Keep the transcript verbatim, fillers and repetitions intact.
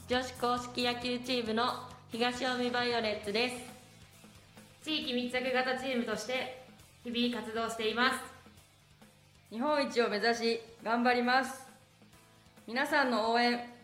女子硬式野球チームの東近江バイオレッツです。 地域密着型チームとして日々活動しています。 日本一を目指し頑張ります。皆さんの応援